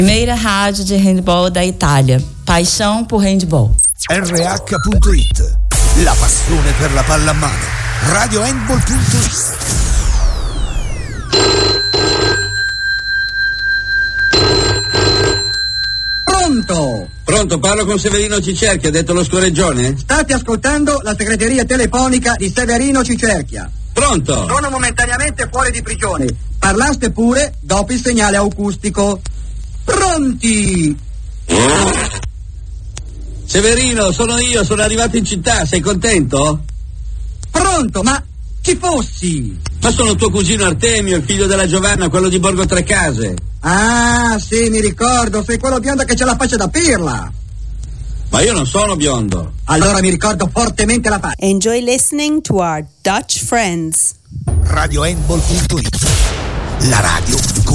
Primeira rádio de handball da Itália. Paixão por handball. RH.it. La passione per la palla a mano. Radiohandball.it. Pronto, parlo con Severino Cicerchia, ha detto lo scorreggione? State ascoltando la segreteria telefonica di Severino Cicerchia. Pronto? Sono momentaneamente fuori di prigione. Parlaste pure dopo il segnale acustico. Pronti? Severino, sono io, sono arrivato in città, sei contento? Pronto, ma chi fossi? Ma sono tuo cugino Artemio, il figlio della Giovanna, quello di Borgo Trecase. Ah, sì, mi ricordo, sei quello biondo che c'ha la faccia da pirla. Ma io non sono biondo. Allora mi ricordo fortemente la faccia. Enjoy listening to our Dutch friends. Radiohandball.it. La radio